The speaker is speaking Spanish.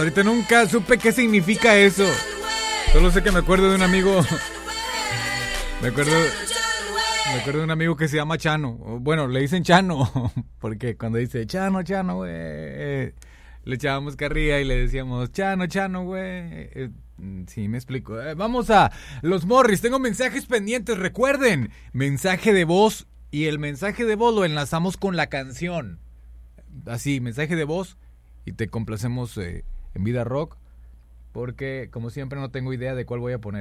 Ahorita nunca supe qué significa eso. Solo sé que me acuerdo de un amigo. Me acuerdo de un amigo que se llama Chano. Bueno, le dicen Chano. Porque cuando dice Chano, Chano, güey, le echábamos carrilla y le decíamos Chano, Chano, güey. Sí, me explico. Vamos a los Morris. Tengo mensajes pendientes. Recuerden, mensaje de voz. Y el mensaje de voz lo enlazamos con la canción. Así, mensaje de voz. Y te complacemos en Vida Rock. Porque, como siempre, no tengo idea de cuál voy a poner.